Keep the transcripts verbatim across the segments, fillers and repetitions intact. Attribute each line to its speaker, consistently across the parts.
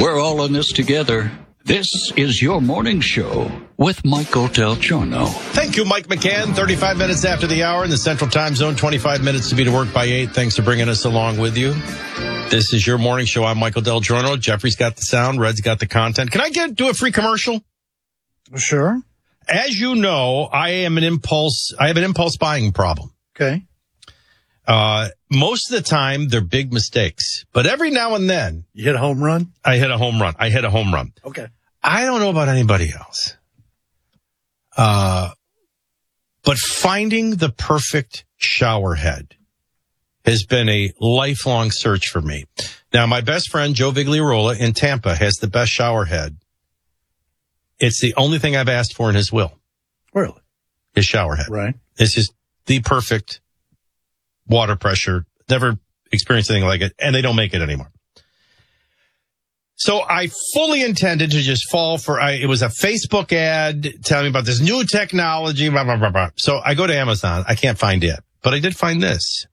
Speaker 1: We're all in this together. This is your morning show with Michael Del Giorno.
Speaker 2: Thank you, Mike McCann. thirty-five minutes after the hour in the Central Time Zone, twenty-five minutes to be to work by eight. Thanks for bringing us along with you. This is your morning show. I'm Michael Del Giorno. Jeffrey's got the sound. Red's got the content. Can I get do a free commercial?
Speaker 3: Sure.
Speaker 2: As you know, I am an impulse. I have an impulse buying problem.
Speaker 3: Okay.
Speaker 2: Uh, most of the time, they're big mistakes. But every now and then...
Speaker 3: You hit a home run?
Speaker 2: I hit a home run. I hit a home run.
Speaker 3: Okay.
Speaker 2: I don't know about anybody else. Uh, but finding the perfect shower head has been a lifelong search for me. Now, my best friend, Joe Vigliarola in Tampa, has the best shower head. It's the only thing I've asked for in his will.
Speaker 3: Really?
Speaker 2: His shower head.
Speaker 3: Right.
Speaker 2: It's just the perfect water pressure. Never experienced anything like it, and they don't make it anymore. So I fully intended to just fall for, I, it was a Facebook ad telling me about this new technology, blah, blah, blah, blah. So I go to Amazon. I can't find it, but I did find this.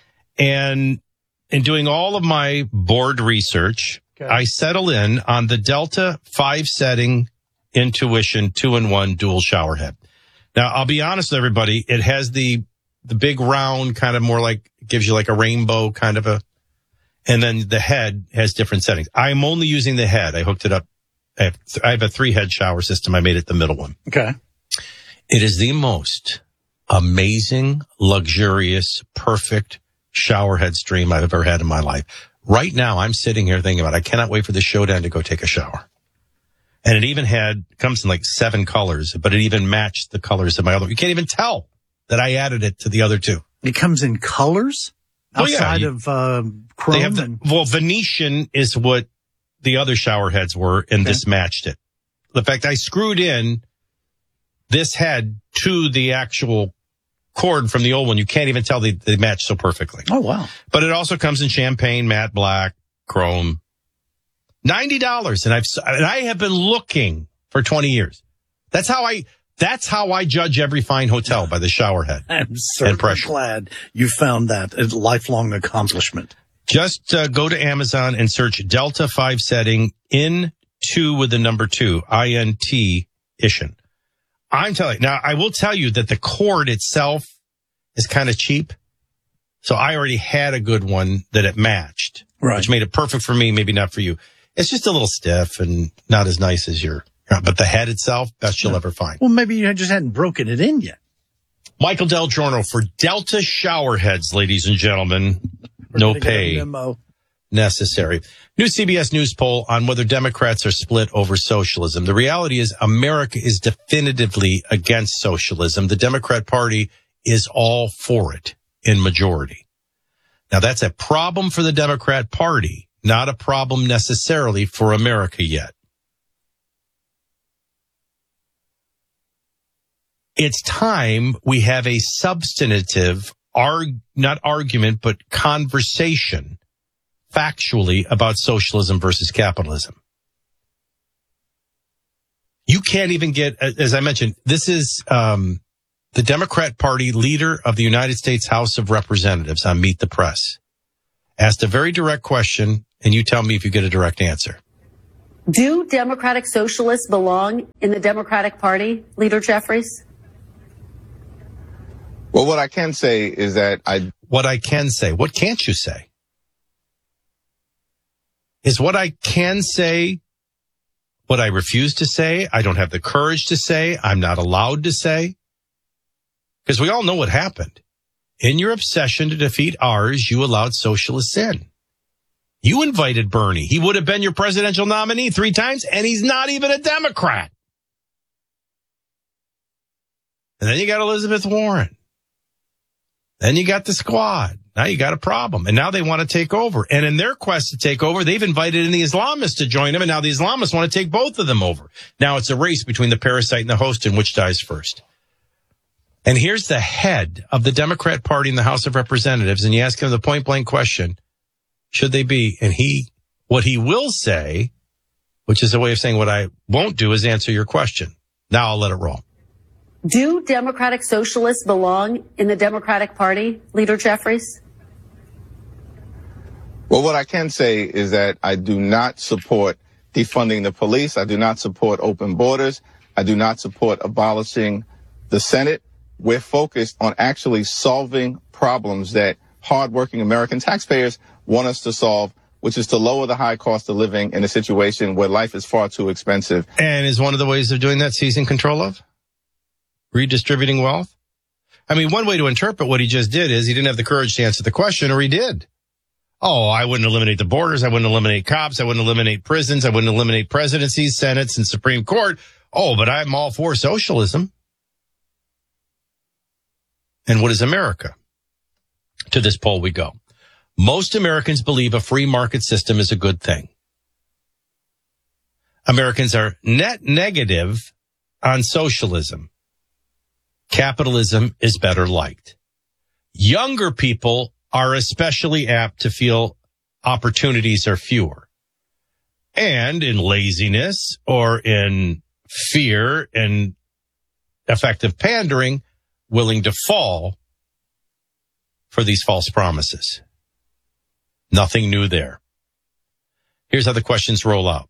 Speaker 2: And in doing all of my board research, okay, I settle in on the Delta five setting Intuition two in one dual shower head. Now, I'll be honest with everybody. It has the, the big round kind of more like, gives you like a rainbow kind of a, and then the head has different settings. I'm only using the head. I hooked it up. I have, I have a three head shower system. I made it the middle one.
Speaker 3: Okay.
Speaker 2: It is the most amazing, luxurious, perfect shower head stream I've ever had in my life. Right now, I'm sitting here thinking about, I cannot wait for the show to end to go take a shower. And it even had, comes in like seven colors, but it even matched the colors of my other. You can't even tell that I added it to the other two.
Speaker 3: It comes in colors outside well, yeah, you, of uh, chrome.
Speaker 2: They have the,
Speaker 3: and-
Speaker 2: well, Venetian is what the other shower heads were, and okay, this matched it. The fact I screwed in this head to the actual cord from the old one, you can't even tell they, they match so perfectly.
Speaker 3: Oh, wow.
Speaker 2: But it also comes in champagne, matte black, chrome. ninety dollars. And I've, and I have been looking for twenty years. That's how I, that's how I judge every fine hotel, by the shower head.
Speaker 3: I'm certainly glad you found that a lifelong accomplishment.
Speaker 2: Just uh, go to Amazon and search Delta five setting in two with the number two, I N T Ishin. I'm telling you, now I will tell you that the cord itself is kind of cheap. So I already had a good one that it matched, right, which made it perfect for me, maybe not for you. It's just a little stiff and not as nice as your, but the head itself, best you'll yeah. ever find.
Speaker 3: Well, maybe you just hadn't broken it in yet.
Speaker 2: Michael Del Giorno for Delta shower heads, ladies and gentlemen. We're no pay necessary. New C B S News poll on whether Democrats are split over socialism. The reality is America is definitively against socialism. The Democrat Party is all for it in majority. Now, that's a problem for the Democrat Party, not a problem necessarily for America yet. It's time we have a substantive, arg- not argument, but conversation factually about socialism versus capitalism. You can't even get, as I mentioned, this is um, the Democrat Party leader of the United States House of Representatives on Meet the Press. Asked a very direct question, and you tell me if you get a direct answer.
Speaker 4: Do Democratic Socialists belong in the Democratic Party, Leader Jeffries?
Speaker 5: Well, what I can say is that I...
Speaker 2: What I can say. What can't you say? Is what I can say what I refuse to say, I don't have the courage to say, I'm not allowed to say? Because we all know what happened. In your obsession to defeat ours, you allowed socialists in. You invited Bernie. He would have been your presidential nominee three times, and he's not even a Democrat. And then you got Elizabeth Warren. Then you got the squad. Now you got a problem. And now they want to take over. And in their quest to take over, they've invited in the Islamists to join them. And now the Islamists want to take both of them over. Now it's a race between the parasite and the host, and which dies first. And here's the head of the Democrat Party in the House of Representatives. And you ask him the point blank question, should they be? And he, what he will say, which is a way of saying what I won't do, is answer your question. Now I'll let it roll.
Speaker 4: Do Democratic Socialists belong in the Democratic Party, Leader Jeffries?
Speaker 5: Well, what I can say is that I do not support defunding the police. I do not support open borders. I do not support abolishing the Senate. We're focused on actually solving problems that hardworking American taxpayers want us to solve, which is to lower the high cost of living in a situation where life is far too expensive.
Speaker 2: And is one of the ways of doing that seizing control of? Redistributing wealth? I mean, one way to interpret what he just did is he didn't have the courage to answer the question, or he did. Oh, I wouldn't eliminate the borders. I wouldn't eliminate cops. I wouldn't eliminate prisons. I wouldn't eliminate presidencies, senates, and Supreme Court. Oh, but I'm all for socialism. And what is America? To this poll we go. Most Americans believe a free market system is a good thing. Americans are net negative on socialism. Capitalism is better liked. Younger people are especially apt to feel opportunities are fewer. And in laziness or in fear and effective pandering, willing to fall for these false promises. Nothing new there. Here's how the questions roll out.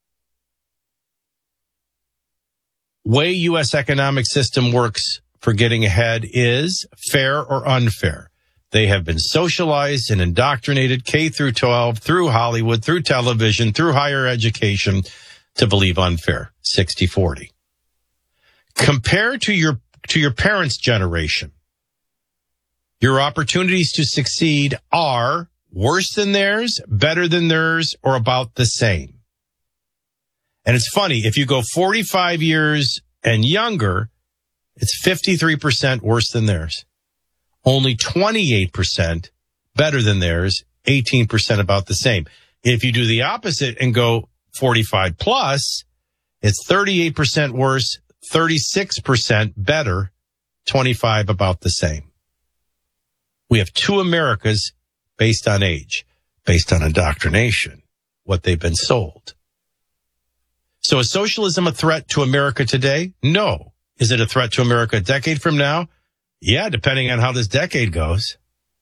Speaker 2: Way U S economic system works for getting ahead is fair or unfair. They have been socialized and indoctrinated K through twelve, through Hollywood, through television, through higher education to believe unfair. sixty forty. Compared to your, to your parents' generation, your opportunities to succeed are worse than theirs, better than theirs, or about the same. And it's funny, if you go forty-five years and younger, it's fifty-three percent worse than theirs. Only twenty-eight percent better than theirs, eighteen percent about the same. If you do the opposite and go forty-five plus, it's thirty-eight percent worse, thirty-six percent better, twenty-five about the same. We have two Americas based on age, based on indoctrination, what they've been sold. So is socialism a threat to America today? No. Is it a threat to America a decade from now? Yeah, depending on how this decade goes.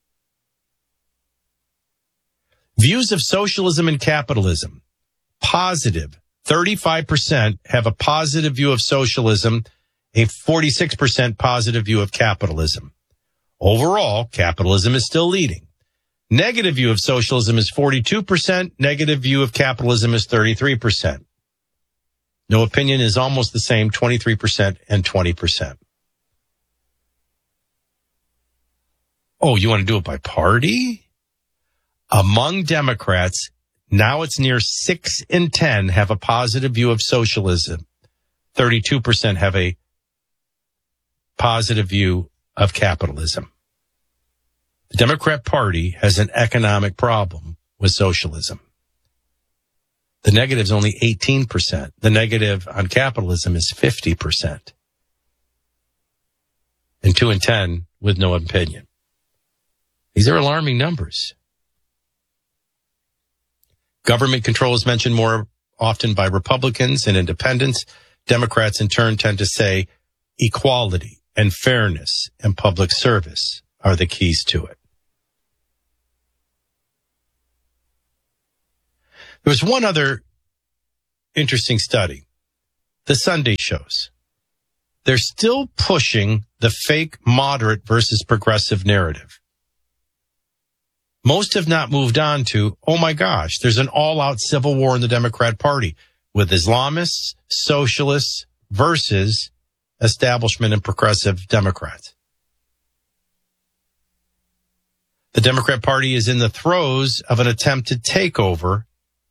Speaker 2: Views of socialism and capitalism. Positive. thirty-five percent have a positive view of socialism, a forty-six percent positive view of capitalism. Overall, capitalism is still leading. Negative view of socialism is forty-two percent. Negative view of capitalism is thirty-three percent. No opinion is almost the same, twenty-three percent and twenty percent. Oh, you want to do it by party? Among Democrats, now it's near six in ten have a positive view of socialism. thirty-two percent have a positive view of capitalism. The Democrat Party has an economic problem with socialism. The negative is only eighteen percent. The negative on capitalism is fifty percent. And two in ten with no opinion. These are alarming numbers. Government control is mentioned more often by Republicans and independents. Democrats, in turn, tend to say equality and fairness and public service are the keys to it. There was one other interesting study. The Sunday shows. They're still pushing the fake moderate versus progressive narrative. Most have not moved on to, oh my gosh, there's an all-out civil war in the Democrat Party with Islamists, socialists versus establishment and progressive Democrats. The Democrat Party is in the throes of an attempted takeover.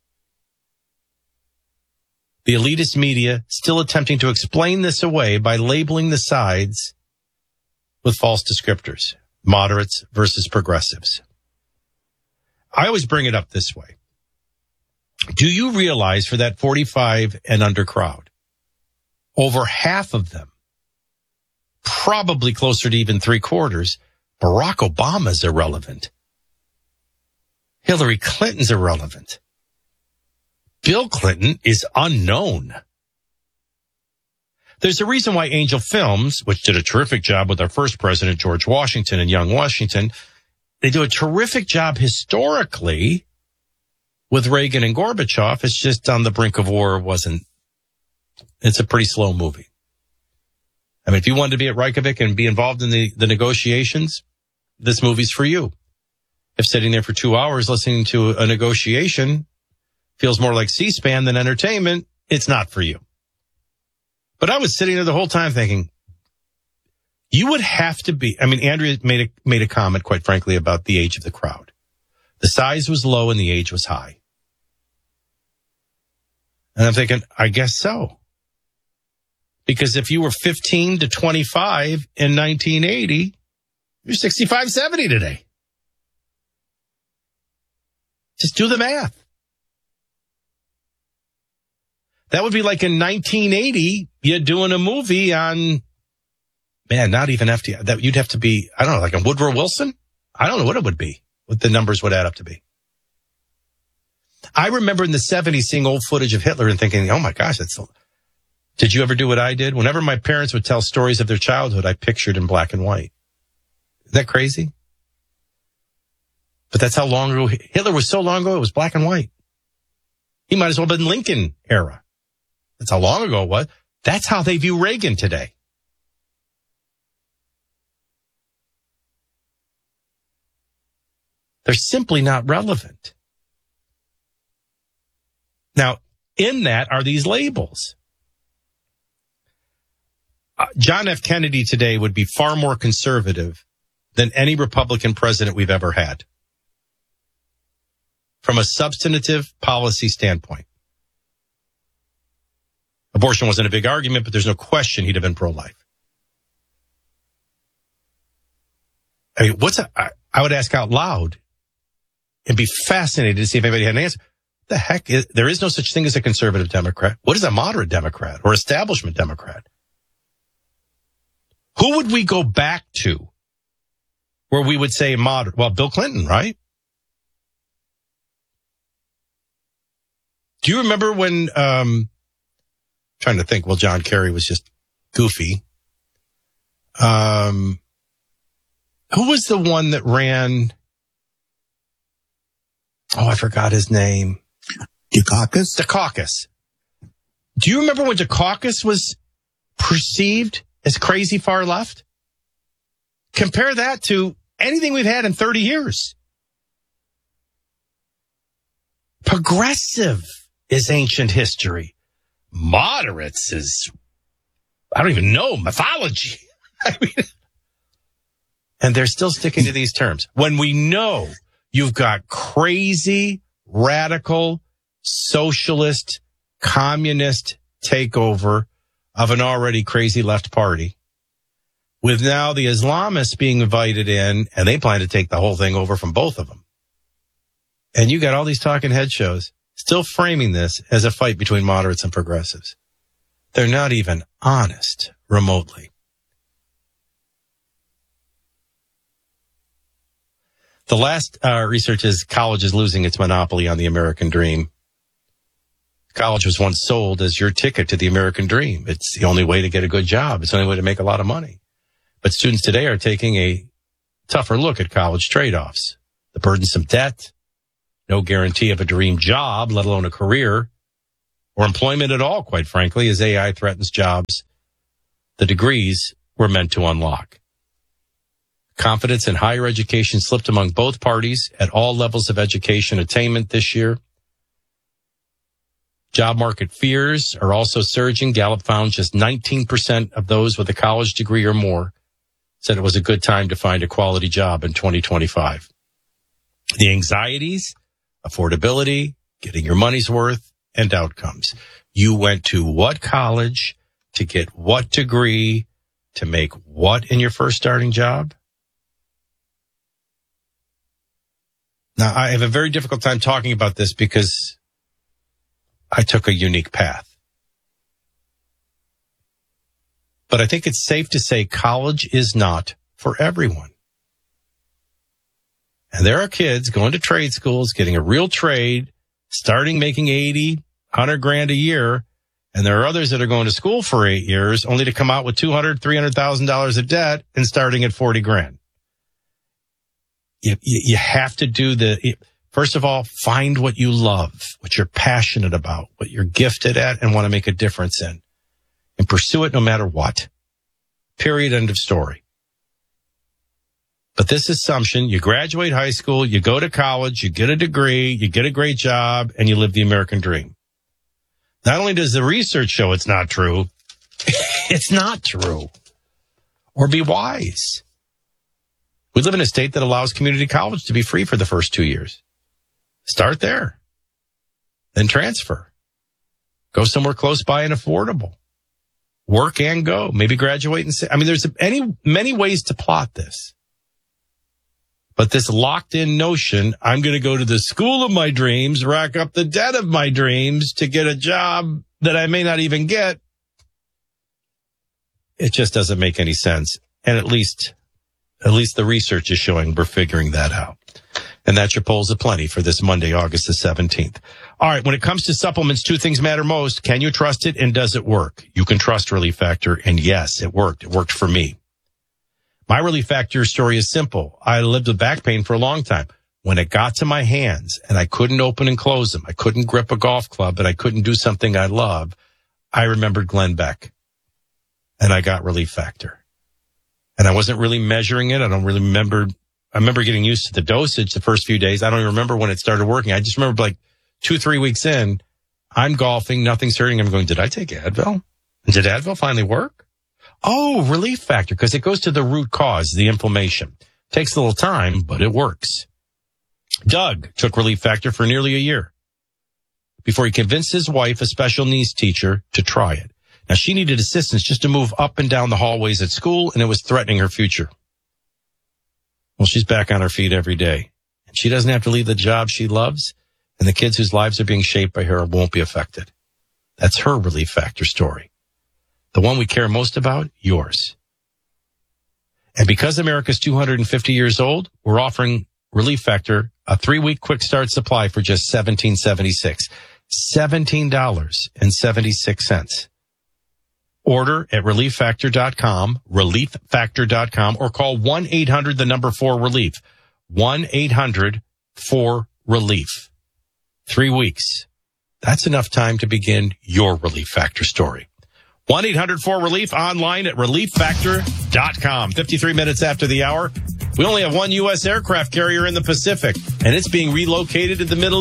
Speaker 2: The elitist media still attempting to explain this away by labeling the sides with false descriptors, moderates versus progressives. I always bring it up this way. Do you realize for that forty-five and under crowd, over half of them, probably closer to even three quarters, Barack Obama's irrelevant. Hillary Clinton's irrelevant. Bill Clinton is unknown. There's a reason why Angel Films, which did a terrific job with our first president, George Washington and young Washington, they do a terrific job historically with Reagan and Gorbachev, it's just on the brink of war. Wasn't, it's a pretty slow movie. I mean, if you wanted to be at Reykjavik and be involved in the, the negotiations, this movie's for you. If sitting there for two hours listening to a negotiation feels more like C-SPAN than entertainment, it's not for you. But I was sitting there the whole time thinking, you would have to be, I mean, Andrea made a, made a comment, quite frankly, about the age of the crowd. The size was low and the age was high. And I'm thinking, I guess so. Because if you were fifteen to twenty-five in nineteen eighty, you're sixty-five, seventy today. Just do the math. That would be like in nineteen eighty, you're doing a movie on, man, not even F D R. That you'd have to be, I don't know, like a Woodrow Wilson? I don't know what it would be, what the numbers would add up to be. I remember in the seventies seeing old footage of Hitler and thinking, oh my gosh, that's, did you ever do what I did? Whenever my parents would tell stories of their childhood, I pictured in black and white. Is that crazy? But that's how long ago, Hitler was so long ago, it was black and white. He might as well have been Lincoln era. That's how long ago it was. That's how they view Reagan today. They're simply not relevant. Now, in that are these labels. Uh, John F. Kennedy today would be far more conservative than any Republican president we've ever had, from a substantive policy standpoint. Abortion wasn't a big argument, but there's no question he'd have been pro-life. I mean, what's a, I, I would ask out loud and be fascinated to see if anybody had an answer. What the heck is, there is no such thing as a conservative Democrat. What is a moderate Democrat or establishment Democrat? Who would we go back to where we would say moderate? Well, Bill Clinton, right? Do you remember when, um, trying to think, well, John Kerry was just goofy. Um, who was the one that ran? Oh, I forgot his name.
Speaker 3: Dukakis?
Speaker 2: Dukakis. Do you remember when Dukakis was perceived as crazy far left? Compare that to anything we've had in thirty years. Progressive is ancient history. Moderates is, I don't even know, mythology. I mean, and they're still sticking to these terms. When we know you've got crazy, radical, socialist, communist takeover of an already crazy left party, with now the Islamists being invited in, and they plan to take the whole thing over from both of them. And you got all these talking head shows still framing this as a fight between moderates and progressives. They're not even honest remotely. The last uh, research is college is losing its monopoly on the American dream. College was once sold as your ticket to the American dream. It's the only way to get a good job. It's the only way to make a lot of money. But students today are taking a tougher look at college trade-offs. The burdensome debt, no guarantee of a dream job, let alone a career, or employment at all, quite frankly, as A I threatens jobs the degrees were meant to unlock. Confidence in higher education slipped among both parties at all levels of education attainment this year. Job market fears are also surging. Gallup found just nineteen percent of those with a college degree or more said it was a good time to find a quality job in twenty twenty-five. The anxieties, affordability, getting your money's worth, and outcomes. You went to what college to get what degree to make what in your first starting job? Now, I have a very difficult time talking about this because I took a unique path. But I think it's safe to say college is not for everyone. And there are kids going to trade schools, getting a real trade, starting making eighty, one hundred grand a year. And there are others that are going to school for eight years only to come out with two hundred thousand dollars, three hundred thousand dollars of debt and starting at forty grand. You, you, you have to do the, First of all, find what you love, what you're passionate about, what you're gifted at and want to make a difference in, and pursue it no matter what. Period. End of story. But this assumption, you graduate high school, you go to college, you get a degree, you get a great job, and you live the American dream. Not only does the research show it's not true, it's not true. Or be wise. We live in a state that allows community college to be free for the first two years. Start there. Then transfer. Go somewhere close by and affordable. Work and go. Maybe graduate and say, I mean, there's any, many ways to plot this. But this locked in notion, I'm going to go to the school of my dreams, rack up the debt of my dreams to get a job that I may not even get. It just doesn't make any sense. And at least, at least the research is showing we're figuring that out. And that's your polls aplenty for this Monday, August the seventeenth. All right. When it comes to supplements, two things matter most. Can you trust it? And does it work? You can trust Relief Factor. And yes, it worked. It worked for me. My Relief Factor story is simple. I lived with back pain for a long time. When it got to my hands and I couldn't open and close them, I couldn't grip a golf club and I couldn't do something I love, I remembered Glenn Beck and I got Relief Factor. And I wasn't really measuring it. I don't really remember. I remember getting used to the dosage the first few days. I don't even remember when it started working. I just remember like two, three weeks in, I'm golfing, nothing's hurting. I'm going, did I take Advil? And did Advil finally work? Oh, Relief Factor, because it goes to the root cause, the inflammation. Takes a little time, but it works. Doug took Relief Factor for nearly a year before he convinced his wife, a special needs teacher, to try it. Now, she needed assistance just to move up and down the hallways at school, and it was threatening her future. Well, she's back on her feet every day. And she doesn't have to leave the job she loves, and the kids whose lives are being shaped by her won't be affected. That's her Relief Factor story. The one we care most about, yours. And because America's two hundred fifty years old, we're offering Relief Factor a three-week quick start supply for just seventeen seventy-six. seventeen dollars and seventy-six cents. Order at relief factor dot com, relief factor dot com, or call one eight hundred, the number four relief. one eight hundred four relief. Three weeks. That's enough time to begin your Relief Factor story. one eight hundred four relief, online at relief factor dot com. fifty-three minutes after the hour. We only have one U S aircraft carrier in the Pacific, and it's being relocated to the Middle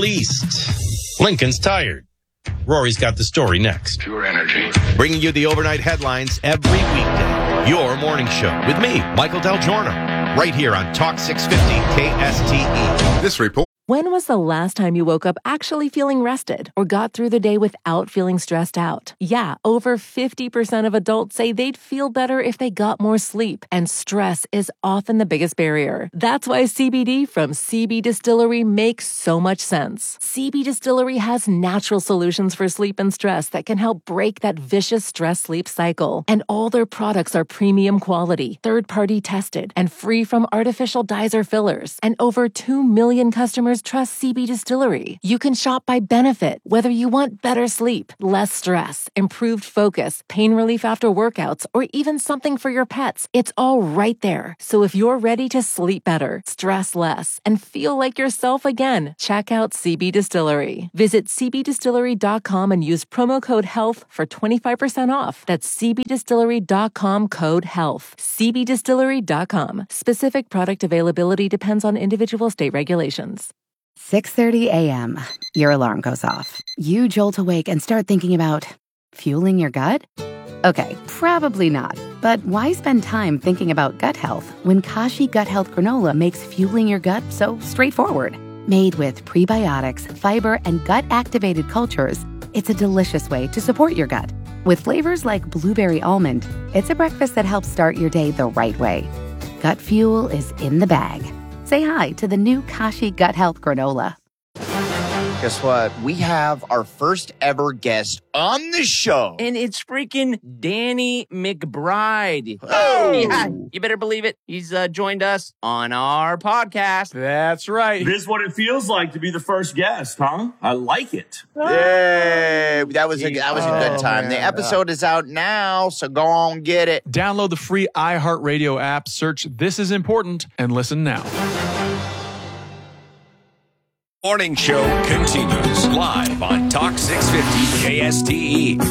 Speaker 2: East. Lincoln's tired. Rory's got the story next.
Speaker 1: Pure energy.
Speaker 6: Bringing you the overnight headlines every weekday. Your morning show with me, Michael Del Giorno, right here on Talk six fifty K S T E.
Speaker 7: This report.
Speaker 8: When was the last time you woke up actually feeling rested or got through the day without feeling stressed out? Yeah, over fifty percent of adults say they'd feel better if they got more sleep, and stress is often the biggest barrier. That's why C B D from C B Distillery makes so much sense. C B Distillery has natural solutions for sleep and stress that can help break that vicious stress-sleep cycle. And all their products are premium quality, third-party tested, and free from artificial dyes or fillers. And over two million customers trust C B Distillery. You can shop by benefit, whether you want better sleep, less stress, improved focus, pain relief after workouts, or even something for your pets. It's all right there. So if you're ready to sleep better, stress less, and feel like yourself again, check out C B Distillery. Visit c b distillery dot com and use promo code HEALTH for twenty-five percent off. That's c b distillery dot com, code HEALTH. c b distillery dot com. Specific product availability depends on individual state regulations.
Speaker 9: six thirty a.m. Your alarm goes off. You jolt awake and start thinking about fueling your gut? Okay, probably not. But why spend time thinking about gut health when Kashi Gut Health Granola makes fueling your gut so straightforward? Made with prebiotics, fiber, and gut-activated cultures, it's a delicious way to support your gut. With flavors like blueberry almond, it's a breakfast that helps start your day the right way. Gut fuel is in the bag. Say hi to the new Kashi Gut Health Granola.
Speaker 10: Guess what? We have our first ever guest on the show.
Speaker 11: And it's freaking Danny McBride.
Speaker 10: Oh!
Speaker 11: Yeah, you better believe it. He's uh, joined us on our podcast.
Speaker 12: That's right. This is what it feels like to be the first guest, huh? I like it.
Speaker 10: Yay! That was a, that was a good
Speaker 12: Oh,
Speaker 10: time.
Speaker 12: man,
Speaker 10: The episode is out now, so go on get it.
Speaker 13: Download the free iHeartRadio app, search This Is Important, and listen now.
Speaker 7: Morning show continues live on Talk six fifty K S T E.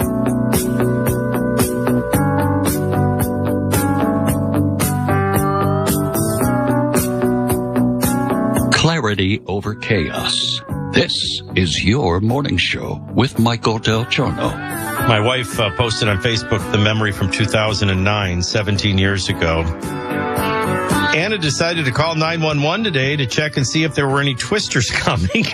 Speaker 1: Clarity over chaos. This is your morning show with Michael Del Giorno.
Speaker 2: My wife uh, posted on Facebook the memory from two thousand nine, seventeen years ago. Anna decided to call nine one one today to check and see if there were any twisters coming.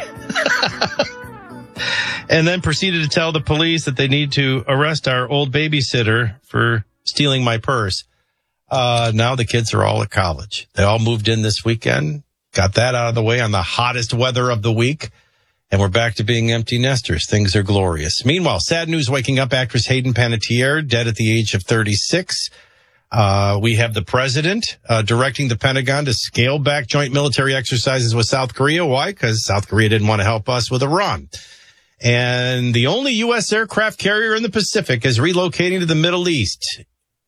Speaker 2: And then proceeded to tell the police that they need to arrest our old babysitter for stealing my purse. Uh, now the kids are all at college. They all moved in this weekend. Got that out of the way on the hottest weather of the week. And we're back to being empty nesters. Things are glorious. Meanwhile, sad news waking up actress Hayden Panettiere, dead at the age of thirty-six. Uh, we have the president uh, directing the Pentagon to scale back joint military exercises with South Korea. Why? Because South Korea didn't want to help us with Iran. And the only U S aircraft carrier in the Pacific is relocating to the Middle East.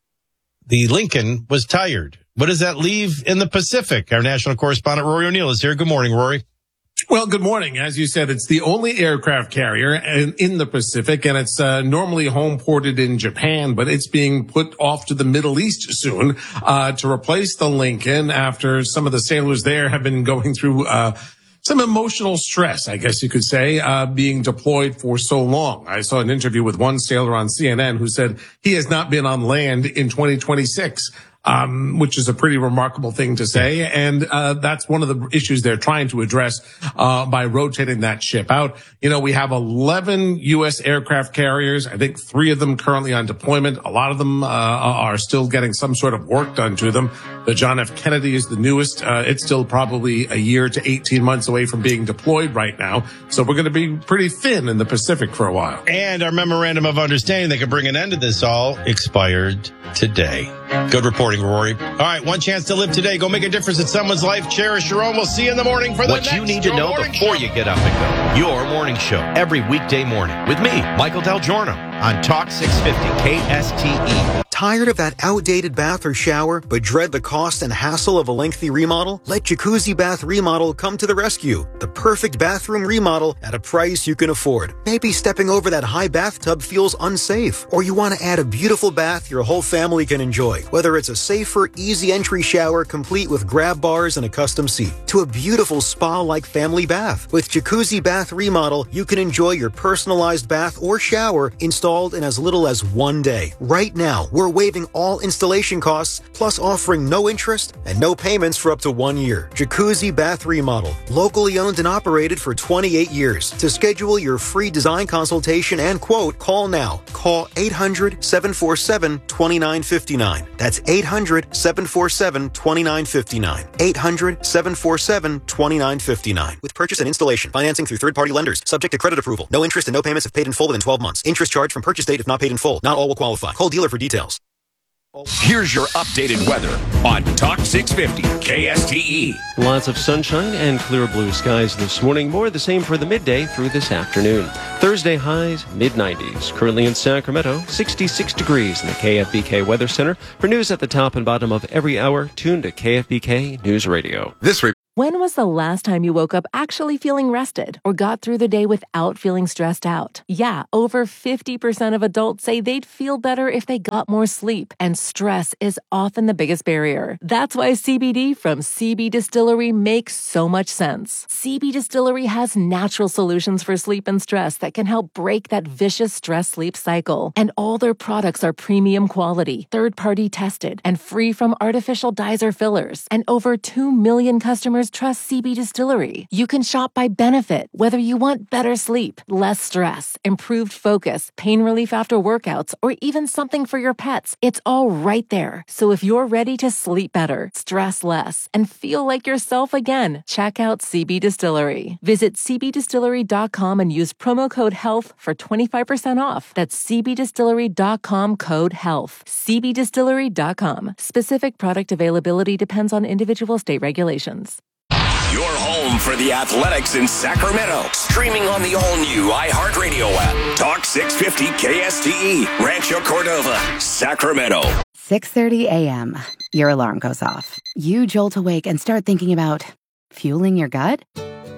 Speaker 2: The Lincoln was tired. What does that leave in the Pacific? Our national correspondent Rory O'Neill is here. Good morning, Rory.
Speaker 14: Well, good morning. As you said, it's the only aircraft carrier in, in the Pacific, and it's uh, normally home ported in Japan, but it's being put off to the Middle East soon uh, to replace the Lincoln after some of the sailors there have been going through uh, some emotional stress, I guess you could say, uh, being deployed for so long. I saw an interview with one sailor on C N N who said he has not been on land in twenty twenty-six. Um, which is a pretty remarkable thing to say. And, uh, that's one of the issues they're trying to address, uh, by rotating that ship out. You know, we have eleven U S aircraft carriers. I think three of them currently on deployment. A lot of them, uh, are still getting some sort of work done to them. The John F. Kennedy is the newest. Uh, it's still probably a year to eighteen months away from being deployed right now. So we're going to be pretty thin in the Pacific for a while.
Speaker 2: And our memorandum of understanding that could bring an end to this all expired today. Good reporting, Rory. All right, one chance to live today. Go make a difference in someone's life. Cherish your own. We'll see you in the morning for the
Speaker 6: what
Speaker 2: next
Speaker 6: you need to know before
Speaker 2: show.
Speaker 6: You get up and go. Your morning show every weekday morning with me, Michael Del Giorno, on Talk six fifty K S T E.
Speaker 15: Tired of that outdated bath or shower, but dread the cost and hassle of a lengthy remodel? Let Jacuzzi Bath Remodel come to the rescue. The perfect bathroom remodel at a price you can afford. Maybe stepping over that high bathtub feels unsafe, or you want to add a beautiful bath your whole family can enjoy. Whether it's a safer, easy entry shower complete with grab bars and a custom seat, to a beautiful spa-like family bath. With Jacuzzi Bath Remodel, you can enjoy your personalized bath or shower installed in as little as one day. Right now, we're waiving all installation costs, plus offering no interest and no payments for up to one year. Jacuzzi Bath Remodel, locally owned and operated for twenty-eight years. To schedule your free design consultation and quote, call now. Call eight hundred, seven four seven, two nine five nine. That's eight hundred, seven four seven, two nine five nine. eight hundred, seven four seven, two nine five nine. With purchase and installation, financing through third-party lenders, subject to credit approval. No interest and no payments if paid in full within twelve months. Interest charged from purchase date if not paid in full. Not all will qualify. Call dealer for details.
Speaker 7: Here's your updated weather on Talk six fifty K S T E.
Speaker 16: Lots of sunshine and clear blue skies this morning. More of the same for the midday through this afternoon. Thursday highs, mid nineties. Currently in Sacramento, sixty-six degrees in the K F B K Weather Center. For news at the top and bottom of every hour, tune to K F B K News Radio.
Speaker 7: This re-
Speaker 8: When was the last time you woke up actually feeling rested or got through the day without feeling stressed out? Yeah, over fifty percent of adults say they'd feel better if they got more sleep, and stress is often the biggest barrier. That's why C B D from C B Distillery makes so much sense. C B Distillery has natural solutions for sleep and stress that can help break that vicious stress-sleep cycle. And all their products are premium quality, third-party tested, and free from artificial dyes or fillers. And over two million customers trust C B Distillery. You can shop by benefit, whether you want better sleep, less stress, improved focus, pain relief after workouts, or even something for your pets. It's all right there. So if you're ready to sleep better, stress less, and feel like yourself again, check out C B Distillery. Visit c b distillery dot com and use promo code HEALTH for twenty-five percent off. That's c b distillery dot com code HEALTH. c b distillery dot com. Specific product availability depends on individual state regulations.
Speaker 7: Your home for the Athletics in Sacramento. Streaming on the all-new iHeartRadio app. Talk six fifty K S T E. Rancho Cordova, Sacramento.
Speaker 9: six thirty a.m. Your alarm goes off. You jolt awake and start thinking about fueling your gut?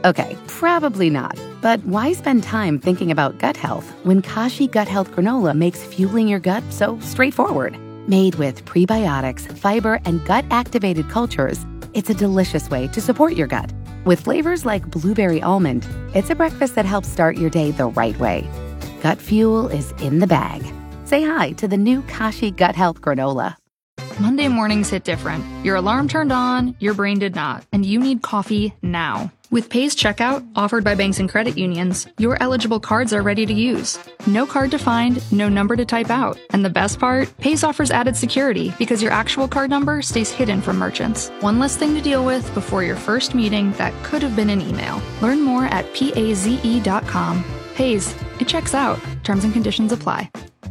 Speaker 9: Okay, probably not. But why spend time thinking about gut health when Kashi Gut Health Granola makes fueling your gut so straightforward? Made with prebiotics, fiber, and gut-activated cultures, it's a delicious way to support your gut. With flavors like blueberry almond, it's a breakfast that helps start your day the right way. Gut fuel is in the bag. Say hi to the new Kashi Gut Health Granola.
Speaker 17: Monday mornings hit different. Your alarm turned on, your brain did not, and you need coffee now. With Pay's checkout, offered by banks and credit unions, your eligible cards are ready to use. No card to find, no number to type out. And the best part, Pay's offers added security because your actual card number stays hidden from merchants. One less thing to deal with before your first meeting that could have been an email. Learn more at paze dot com. Pay's, it checks out. Terms and conditions apply.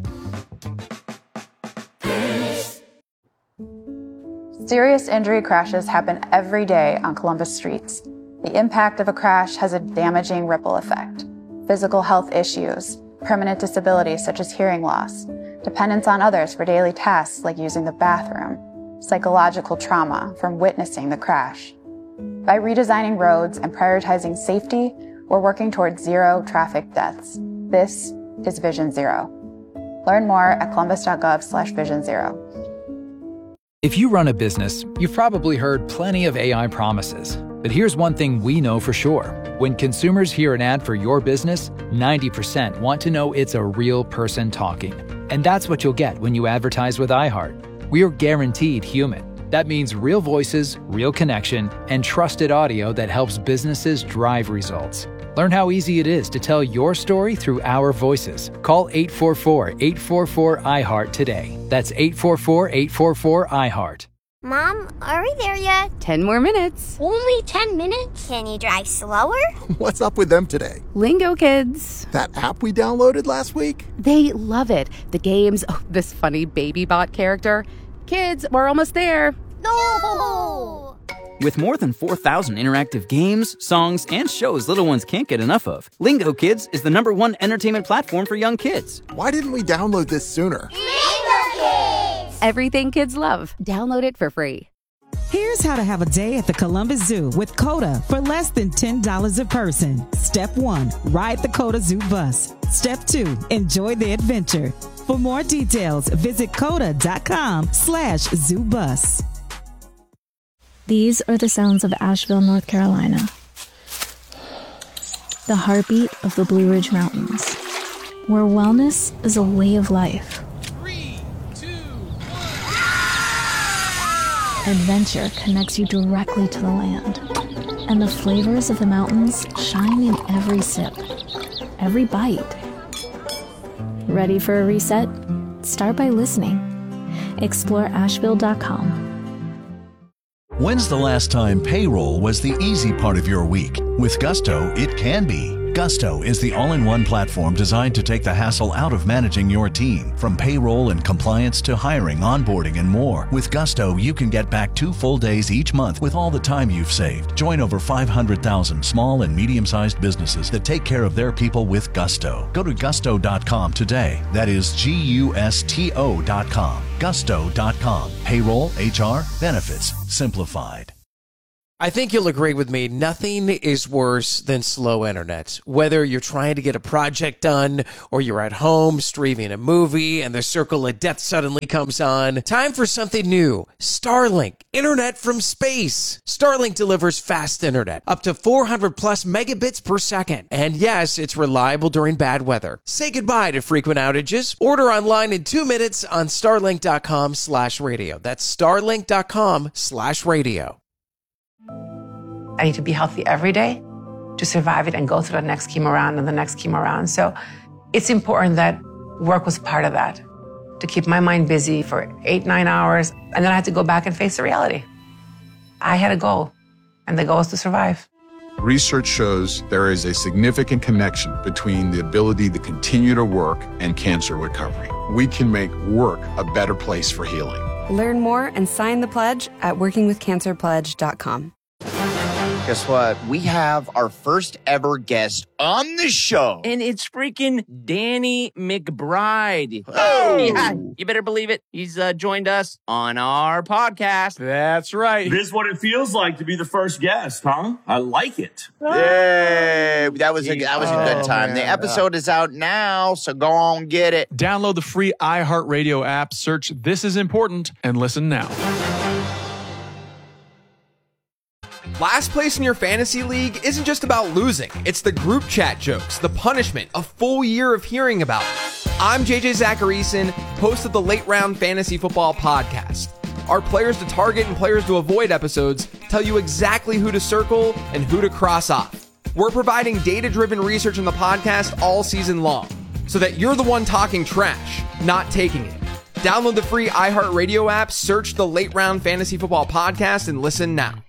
Speaker 18: Serious injury crashes happen every day on Columbus streets. The impact of a crash has a damaging ripple effect. Physical health issues, permanent disabilities such as hearing loss, dependence on others for daily tasks like using the bathroom, psychological trauma from witnessing the crash. By redesigning roads and prioritizing safety, we're working towards zero traffic deaths. This is Vision Zero. Learn more at columbus.gov slash vision zero.
Speaker 19: If you run a business, you've probably heard plenty of A I promises. But here's one thing we know for sure. When consumers hear an ad for your business, ninety percent want to know it's a real person talking. And that's what you'll get when you advertise with iHeart. We are guaranteed human. That means real voices, real connection, and trusted audio that helps businesses drive results. Learn how easy it is to tell your story through our voices. Call eight four four, eight four four, I heart today. That's eight four four, eight four four, I heart.
Speaker 20: Mom, are we there yet?
Speaker 9: Ten more minutes.
Speaker 20: Only ten minutes? Can you drive slower?
Speaker 21: What's up with them today?
Speaker 9: Lingo Kids.
Speaker 21: That app we downloaded last week?
Speaker 9: They love it. The games, oh, this funny baby bot character. Kids, we're almost there.
Speaker 20: No!
Speaker 22: With more than four thousand interactive games, songs, and shows little ones can't get enough of, Lingo Kids is the number one entertainment platform for young kids.
Speaker 21: Why didn't we download this sooner?
Speaker 20: Lingo Kids!
Speaker 9: Everything kids love. Download it for free.
Speaker 23: Here's how to have a day at the Columbus Zoo with COTA for less than ten dollars a person. Step one, ride the COTA Zoo bus. Step two, enjoy the adventure. For more details, visit COTA.com slash zoo bus.
Speaker 24: These are the sounds of Asheville, North Carolina. The heartbeat of the Blue Ridge Mountains, where wellness is a way of life. Adventure connects you directly to the land, and the flavors of the mountains shine in every sip, every bite. Ready for a reset? Start by listening. Explore Asheville dot com.
Speaker 25: When's the last time payroll was the easy part of your week? With Gusto, it can be. Gusto is the all-in-one platform designed to take the hassle out of managing your team. From payroll and compliance to hiring, onboarding, and more. With Gusto, you can get back two full days each month with all the time you've saved. Join over five hundred thousand small and medium-sized businesses that take care of their people with Gusto. Go to gusto dot com today. That is G U S T O dot com. gusto dot com. Payroll, H R, benefits, simplified.
Speaker 26: I think you'll agree with me, nothing is worse than slow internet. Whether you're trying to get a project done or you're at home streaming a movie and the circle of death suddenly comes on, time for something new. Starlink, internet from space. Starlink delivers fast internet, up to four hundred plus megabits per second. And yes, it's reliable during bad weather. Say goodbye to frequent outages. Order online in two minutes on starlink.com slash radio. That's starlink.com slash radio.
Speaker 27: I need to be healthy every day to survive it and go through the next chemo round and the next chemo round. So it's important that work was part of that, to keep my mind busy for eight, nine hours. And then I had to go back and face the reality. I had a goal, and the goal is to survive.
Speaker 28: Research shows there is a significant connection between the ability to continue to work and cancer recovery. We can make work a better place for healing.
Speaker 29: Learn more and sign the pledge at working with cancer pledge dot com.
Speaker 1: Guess what? We have our first ever guest on the show.
Speaker 3: And it's freaking Danny McBride.
Speaker 1: Oh.
Speaker 3: Yeah, you better believe it. He's uh, joined us on our podcast.
Speaker 4: That's right. This is what it feels like to be the first guest, huh? I like it.
Speaker 1: Yay. That was a, that was a good
Speaker 4: Oh,
Speaker 1: time.
Speaker 4: man.
Speaker 1: The episode is out now, so go on get it.
Speaker 5: Download the free iHeartRadio app, search This Is Important, and listen now.
Speaker 10: Last place in your fantasy league isn't just about losing. It's the group chat jokes, the punishment, a full year of hearing about it. I'm J J Zacharyson, host of the Late Round Fantasy Football Podcast. Our Players to Target and Players to Avoid episodes tell you exactly who to circle and who to cross off. We're providing data-driven research in the podcast all season long, so that you're the one talking trash, not taking it. Download the free iHeartRadio app, search the Late Round Fantasy Football Podcast, and listen now.